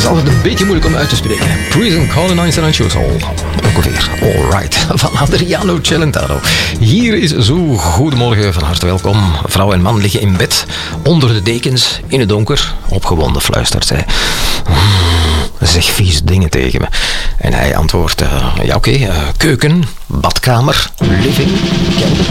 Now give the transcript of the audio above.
altijd een beetje moeilijk om uit te spreken. Prison Colonizer and Shoes. Ongeveer. Alright. Van Adriano Celentano. Hier is Zo. Goedemorgen, van harte welkom. Vrouw en man liggen in bed, onder de dekens, in het donker. Opgewonden fluistert zij. Zeg vieze dingen tegen me. En hij antwoordt, keuken, badkamer, living,